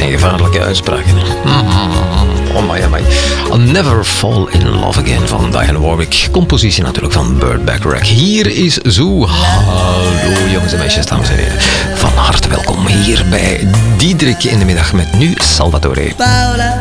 gevaarlijke uitspraken. Oh my, amai. I'll Never Fall in Love Again van Diane Warwick. Compositie natuurlijk van Burt Bacharach. Hier is Zoo. Hallo jongens en meisjes, dames en heren. Van harte welkom hier bij Diederik in de middag met nu Salvatore.